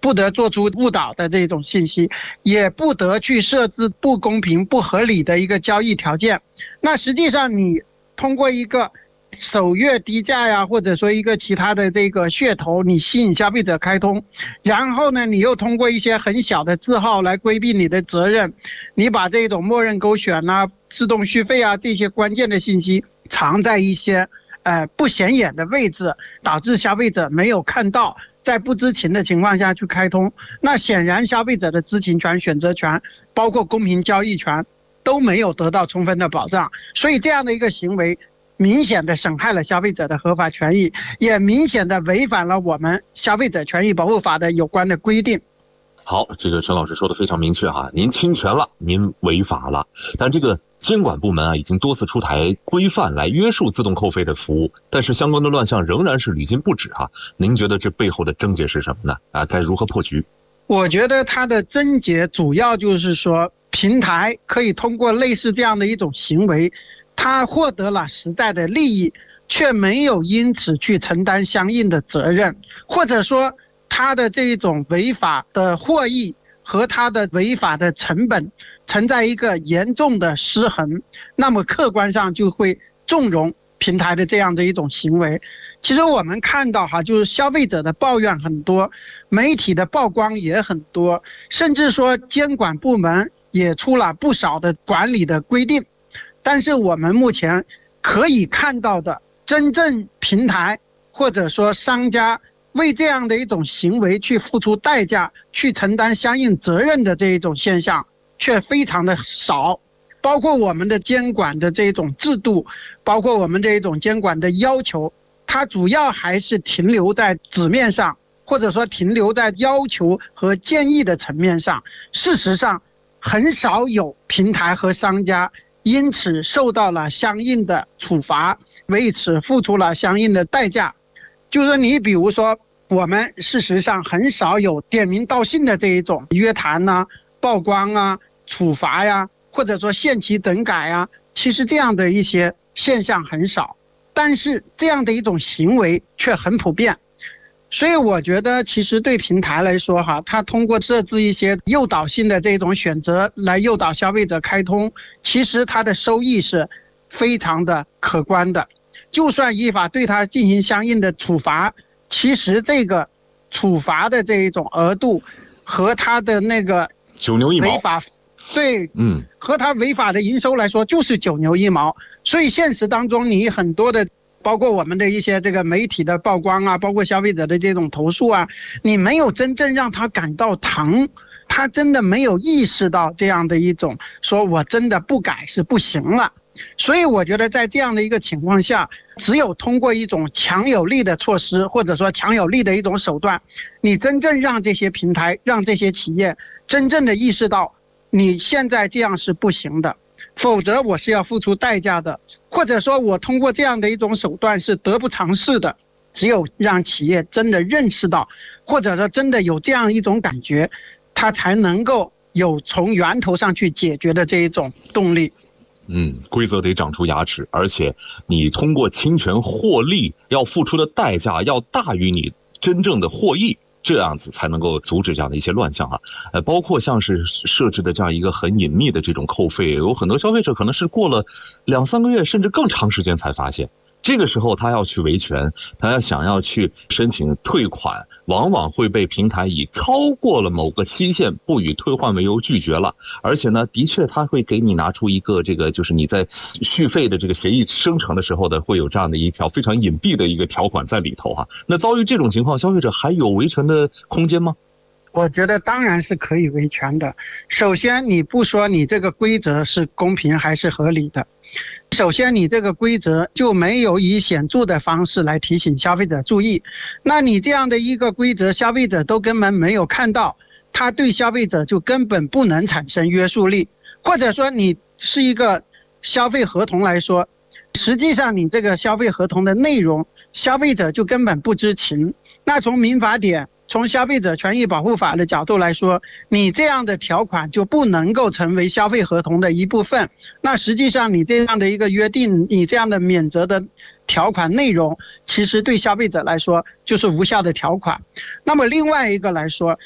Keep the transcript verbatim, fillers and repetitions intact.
不得做出误导的这种信息，也不得去设置不公平不合理的一个交易条件。那实际上你通过一个首月低价呀，或者说一个其他的这个噱头，你吸引消费者开通，然后呢，你又通过一些很小的字号来规避你的责任，你把这种默认勾选啊、自动续费啊这些关键的信息藏在一些呃不显眼的位置，导致消费者没有看到，在不知情的情况下去开通，那显然消费者的知情权、选择权，包括公平交易权都没有得到充分的保障，所以这样的一个行为明显的损害了消费者的合法权益，也明显的违反了我们消费者权益保护法的有关的规定。 好，这个陈老师说的非常明确哈，您侵权了，您违法了，但这个监管部门啊已经多次出台规范来约束自动扣费的服务，但是相关的乱象仍然是屡禁不止啊。您觉得这背后的症结是什么呢？啊，该如何破局？ 我觉得它的症结主要就是说，平台可以通过类似这样的一种行为，他获得了实在的利益，却没有因此去承担相应的责任，或者说他的这种违法的获益和他的违法的成本存在一个严重的失衡，那么客观上就会纵容平台的这样的一种行为。其实我们看到哈，就是消费者的抱怨很多，媒体的曝光也很多，甚至说监管部门也出了不少的管理的规定。但是我们目前可以看到的，真正平台或者说商家为这样的一种行为去付出代价、去承担相应责任的这一种现象却非常的少。包括我们的监管的这种制度，包括我们这种监管的要求，它主要还是停留在纸面上，或者说停留在要求和建议的层面上。事实上，很少有平台和商家因此受到了相应的处罚，为此付出了相应的代价。就是你比如说，我们事实上很少有点名道姓的这一种约谈啊、曝光啊、处罚呀、啊，或者说限期整改啊，其实这样的一些现象很少，但是这样的一种行为却很普遍。所以我觉得其实对平台来说哈，它通过设置一些诱导性的这种选择来诱导消费者开通，其实它的收益是非常的可观的。就算依法对它进行相应的处罚，其实这个处罚的这一种额度和它的那个九牛一毛违法，对， 嗯， 和它违法的营收来说就是九牛一毛。所以现实当中你很多的包括我们的一些这个媒体的曝光啊，包括消费者的这种投诉啊，你没有真正让他感到疼，他真的没有意识到这样的一种说我真的不改是不行了。所以我觉得在这样的一个情况下，只有通过一种强有力的措施，或者说强有力的一种手段，你真正让这些平台、让这些企业真正的意识到你现在这样是不行的，否则我是要付出代价的，或者说我通过这样的一种手段是得不偿失的。只有让企业真的认识到，或者说真的有这样一种感觉，它才能够有从源头上去解决的这一种动力。 嗯，规则得长出牙齿，而且你通过侵权获利要付出的代价要大于你真正的获益，这样子才能够阻止这样的一些乱象啊。呃，包括像是设置的这样一个很隐秘的这种扣费，有很多消费者可能是过了两三个月甚至更长时间才发现。这个时候他要去维权，他要想要去申请退款，往往会被平台以超过了某个期限不予退换为由拒绝了。而且呢，的确他会给你拿出一个这个就是你在续费的这个协议生成的时候的会有这样的一条非常隐蔽的一个条款在里头哈、啊。那遭遇这种情况，消费者还有维权的空间吗？ 我觉得当然是可以维权的。首先你不说你这个规则是公平还是合理的，首先你这个规则就没有以显著的方式来提醒消费者注意，那你这样的一个规则消费者都根本没有看到，它对消费者就根本不能产生约束力。或者说你是一个消费合同来说，实际上你这个消费合同的内容消费者就根本不知情，那从民法典从消费者权益保护法的角度来说，你这样的条款就不能够成为消费合同的一部分。那实际上你这样的一个约定，你这样的免责的条款内容，其实对消费者来说就是无效的条款。那么另外一个来说，